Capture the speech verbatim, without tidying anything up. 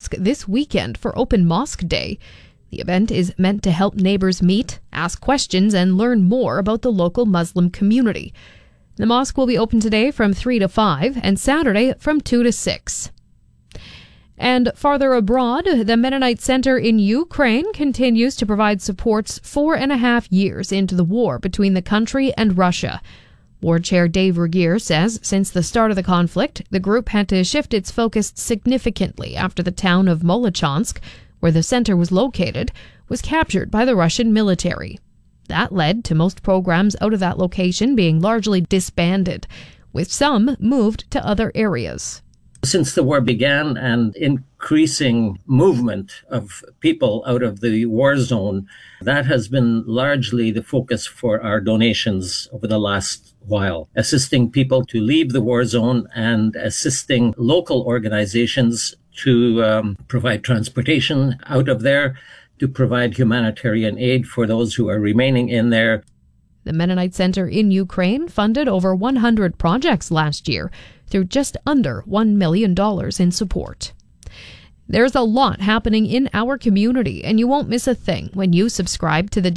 Mosque this weekend for Open Mosque Day. The event is meant to help neighbors meet, ask questions, and learn more about the local Muslim community. The mosque will be open today from three to five and Saturday from two to six. And farther abroad, the Mennonite Center in Ukraine continues to provide supports four and a half years into the war between the country and Russia. War Chair Dave Regier says since the start of the conflict, the group had to shift its focus significantly after the town of Molochansk, where the center was located, was captured by the Russian military. That led to most programs out of that location being largely disbanded, with some moved to other areas. Since the war began, an increasing movement of people out of the war zone, that has been largely the focus for our donations over the last while, assisting people to leave the war zone and assisting local organizations to um, provide transportation out of there, to provide humanitarian aid for those who are remaining in there. The Mennonite Center in Ukraine funded over one hundred projects last year through just under one million dollars in support. There's a lot happening in our community, and you won't miss a thing when you subscribe to the